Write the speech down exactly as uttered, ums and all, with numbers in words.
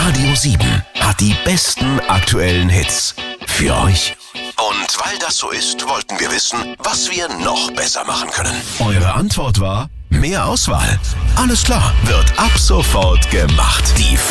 Radio sieben hat die besten aktuellen Hits für euch. Und weil das so ist, wollten wir wissen, was wir noch besser machen können. Eure Antwort war: mehr Auswahl. Alles klar, wird ab sofort gemacht. Die